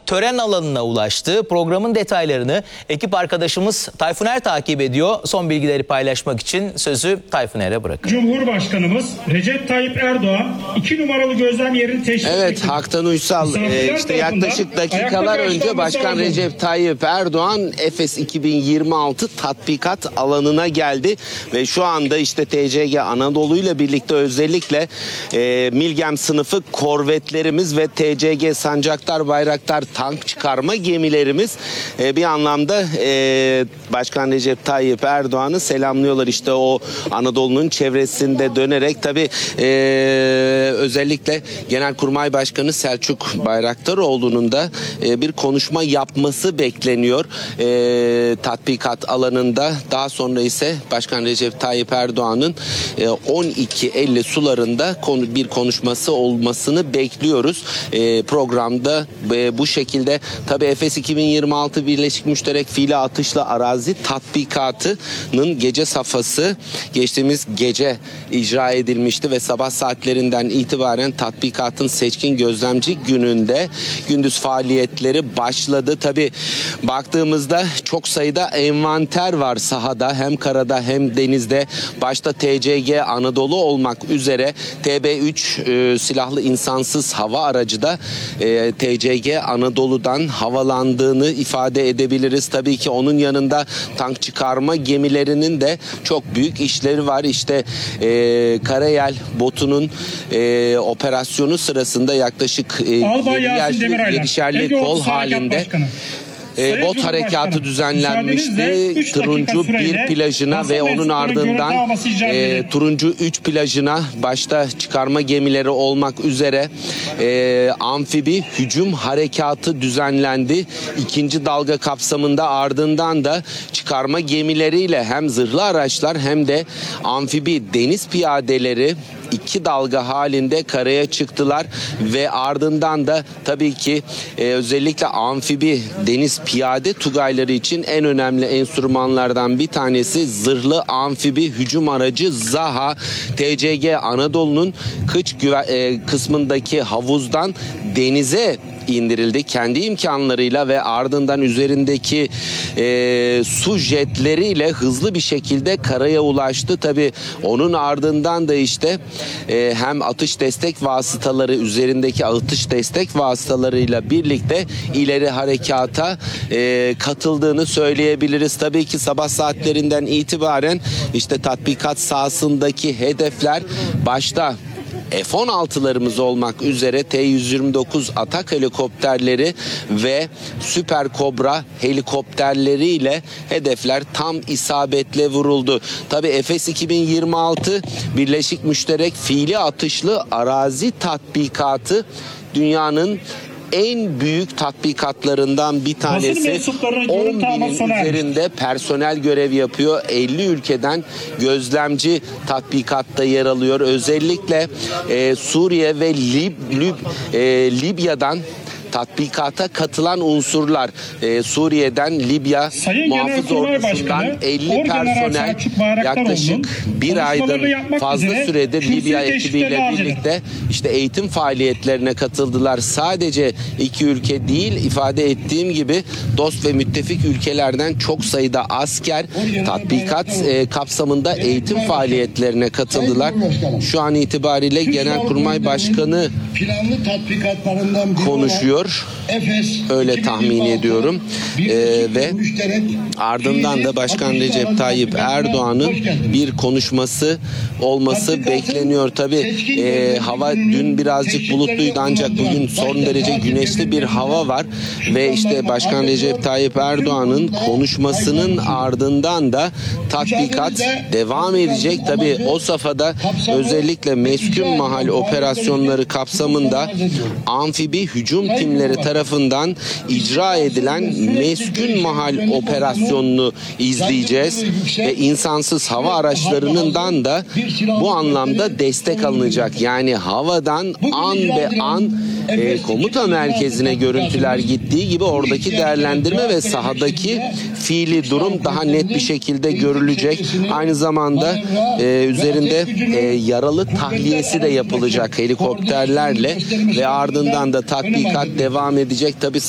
tören alanına ulaştı. Programın detaylarını ekip arkadaşımız Tayfuner takip ediyor. Son bilgileri paylaşmak için sözü Tayfuner'e bırakıyorum. Cumhurbaşkanımız Recep Tayyip Erdoğan 2 numaralı gözlem yerini teşvik etti. Evet, Haktan Uysal işte yaklaşık dakikalar önce Başkan Recep Tayyip Erdoğan Efes 2026 tatbikat alanına geldi ve şu anda işte TCG Anadolu ile birlikte özellikle Milgem sınıfı korvetlerimiz ve TCG Sancaktar Bayraktar tank çıkarma gemilerimiz bir anlamda Başkan Recep Tayyip Erdoğan'ı selamlıyorlar. İşte o Anadolu'nun çevresinde dönerek tabii özellikle Genelkurmay Başkanı Selçuk Bayraktaroğlu'nun da bir konuşma yapması bekleniyor tatbikat alanında. Daha sonra ise Başkan Recep Tayyip Erdoğan'ın 12.50 sularında bir konuşması olmasını bekliyoruz. Programda bu şekilde tabii Efes 2026 Birleşik Müşterek Fiili Atışlı Arazi Tatbikatı'nın gece safhası geçtiğimiz gece icra edilmişti ve sabah saatlerinden itibaren tatbikatın seçkin gözlemci gününde gündüz faaliyetleri başladı. Tabii baktığımızda çok sayıda envanter var sahada, hem karada hem denizde. Başta TCG Anadolu olmak üzere TB3 silahlı insansız hava aracı da TCG Anadolu'dan havalandığını ifade edebiliriz. Tabii ki onun yanında tank çıkarma gemilerinin de çok büyük işleri var. İşte Karayel botunun operasyonu sırasında yaklaşık 7'şerli kol halinde bot harekatı düzenlenmişti. Turuncu 1 plajına ve onun ardından Turuncu 3 plajına başta çıkarma gemileri olmak üzere amfibi hücum harekatı düzenlendi. İkinci dalga kapsamında ardından da çıkarma gemileriyle hem zırhlı araçlar hem de amfibi deniz piyadeleri 2 dalga halinde karaya çıktılar ve ardından da tabii ki özellikle amfibi deniz piyade tugayları için en önemli enstrümanlardan bir tanesi zırhlı amfibi hücum aracı ZAHA. TCG Anadolu'nun kıç kısmındaki havuzdan denize indirildi kendi imkanlarıyla ve ardından üzerindeki su jetleriyle hızlı bir şekilde karaya ulaştı. Tabii onun ardından da işte hem atış destek vasıtaları üzerindeki atış destek vasıtalarıyla birlikte ileri harekata katıldığını söyleyebiliriz. Tabii ki sabah saatlerinden itibaren işte tatbikat sahasındaki hedefler başta F-16'larımız olmak üzere T-129 atak helikopterleri ve Süper Kobra helikopterleriyle hedefler tam isabetle vuruldu. Tabii Efes 2026 Birleşik Müşterek Fiili Atışlı Arazi Tatbikatı dünyanın en büyük tatbikatlarından bir tanesi. 10.000'in üzerinde personel görev yapıyor. 50 ülkeden gözlemci tatbikatta yer alıyor. Özellikle Suriye ve Libya'dan tatbikata katılan unsurlar Suriye'den Libya muhafız ordusundan 50 personel yaklaşık bir aydan fazla süredir Libya ekibiyle birlikte işte eğitim faaliyetlerine katıldılar. Sadece iki ülke değil, ifade ettiğim gibi dost ve müttefik ülkelerden çok sayıda asker tatbikat kapsamında eğitim faaliyetlerine katıldılar. Şu an itibariyle Genelkurmay Başkanı konuşuyor. Öyle tahmin ediyorum ve ardından da Başkan Recep Tayyip Erdoğan'ın bir konuşması olması bekleniyor. Tabii hava dün birazcık bulutluydu ancak bugün son derece güneşli bir hava var ve işte Başkan Recep Tayyip Erdoğan'ın konuşmasının ardından da tatbikat devam edecek. Tabii o safhada özellikle meskun mahal operasyonları kapsamında amfibi hücum timleri tarafından icra edilen meskun mahal operasyonunu izleyeceğiz ve insansız hava araçlarından da bu anlamda destek alınacak. Yani havadan an be an komuta merkezine görüntüler gittiği gibi oradaki değerlendirme ve sahadaki fiili durum daha net bir şekilde görülecek. Aynı zamanda üzerinde yaralı tahliyesi de yapılacak helikopterlerle ve ardından da tatbikat devam edecek. Tabii